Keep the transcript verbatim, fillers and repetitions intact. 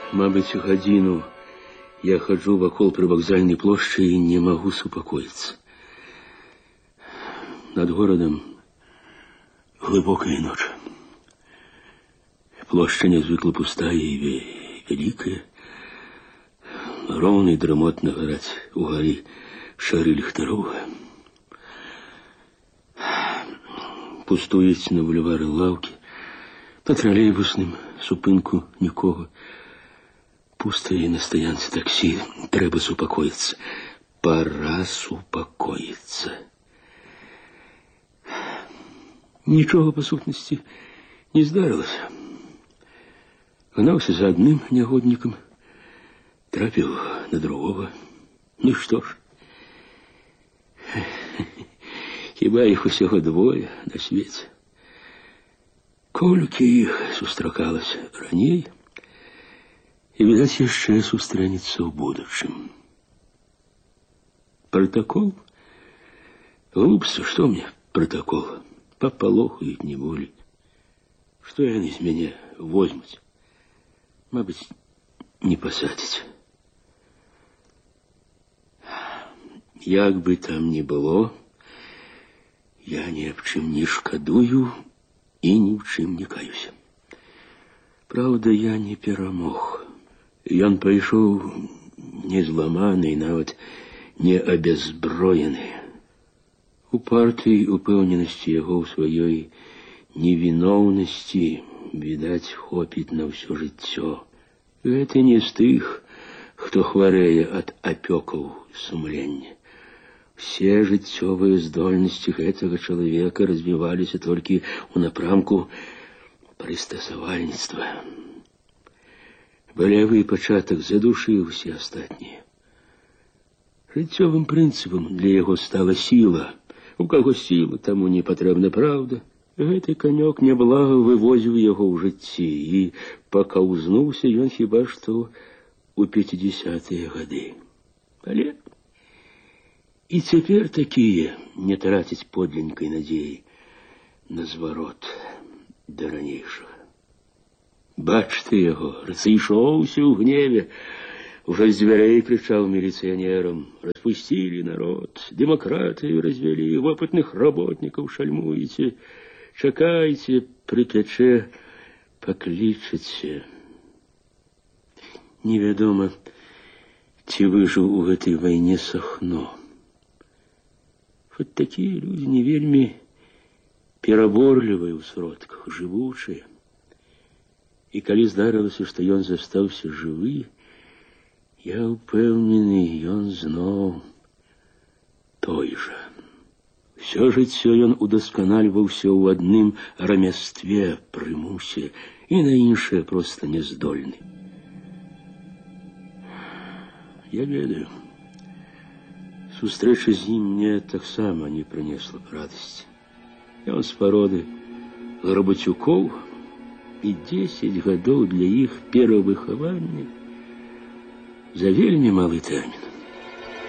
Мабыць, гадзіну я хаджу вакол прывакзальнай плошчы і не магу супакоіцца. Над горадам глыбокая ноч. Плошча нязвыкла пустая і вялікая. Роўна і драмотна гараць угары шары ліхтароў. Пустуюць на бульвары лаўкі, на тралейбусным супынку нікога. Пусто і на стаянцы таксі. Трэба супакоіцца. Пора супакоіцца. Нічога, па сутнасці, не здарылася. Гнаўся за адным нягоднікам, трапіў на другого. Ну што ж, хіба іх усяго двое на свеце. Колькі іх сустракалася раней, і, відаць, яшчэ сустрэнецца ў будучым. Протокол? Глупство, што мне протокол? Папалохаюць не болей. Што яны з мяне возьмуць? Мабыць, не пасадзяць. Як бы там ні было, я ні аб чым не шкадую і ні ў чым не каюся. Праўда, я не перамог. Ён пайшоў не зламаны і нават не абяззброены. У партыі упэўненасці яго ў сваёй невіноўнасці, відаць, хопіць на ўсё жыццё. Гэта не з тых, хто хварэе ад апёкаў сумлення. Все жыццёвыя здольнасці гэтага чалавека развіваліся толькі ў напрамку прыстасавальніцтва. Балявы пачатак задушыў усе астатнія. Жыццёвым прынцыпам для яго стала сіла. У каго сіла, таму не патрэбна праўда. Гэты канёк няблага вывозіў яго ў жыцці, і пакаўзнуўся ён хіба што ў пяцідзясятыя гады. Але і цяпер такія не трацяць подленькай надзеі на зварот да ранейшага. Бач ты яго, разышоўся ў гневе, уже з дзвярэй крычаў міліцыянерам: распусцілі народ, дэмакратыю развялі, опытных работнікаў шальмуеце, чакайце, пры пячэ паклічаце. Невядома, ці выжыў у гэтай вайне Сахно. Хоць такія людзі не вельмі пераборлівыя ў сродках, жывучыя. І калі здарылася, што ён застаўся жывы, я ўпэўнены, ён зноў той жа. Всё жыццё ён удасканальваўся ў адным рамястве, прымусе, і на іншае проста няздольны. Я ведаю, сустрэча з ім мне таксама не прынесла б радасці. Ён з пароды Гарбацюкоў, і дзесяць гадоў для іх перавыхавання за вельмі малы тэрмін.